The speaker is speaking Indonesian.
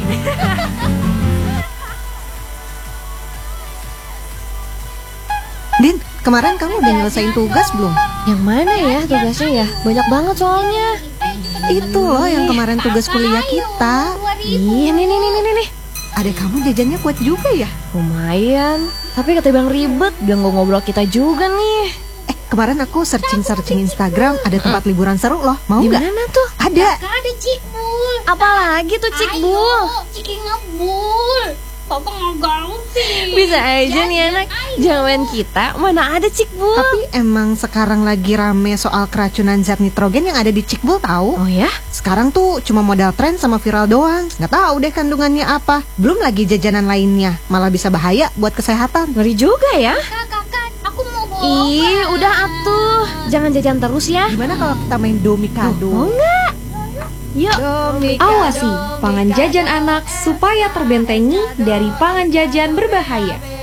Din, kemarin kamu udah nyelesain tugas belum? Yang mana ya tugasnya ya? Banyak banget soalnya. Itu loh yang kemarin tugas kuliah kita. Iya, nih. Adek kamu jajannya kuat juga ya? Lumayan. Tapi ketimbang ribet, ganggu ngobrol kita juga nih. Kemarin aku searching Instagram, ada tempat liburan seru loh. Mau nggak? Di mana tuh? Ada. Ada Cikbul. Apalagi tuh Cikbul? Ciki ngebul. Papa ngegang sih. Bisa aja nih anak. Jangan kita, mana ada Cikbul. Tapi emang sekarang lagi rame soal keracunan zat nitrogen yang ada di Cikbul tahu? Oh ya? Sekarang tuh cuma modal tren sama viral doang. Nggak tahu deh kandungannya apa. Belum lagi jajanan lainnya, malah bisa bahaya buat kesehatan. Ngeri juga ya. Kakak, aku mau bohong. Ih, udah atuh. Jangan jajan terus ya. Gimana kalau kita main domikado? Mau nggak? Yuk. Awasi pangan jajan anak supaya terbentengi dari pangan jajan berbahaya.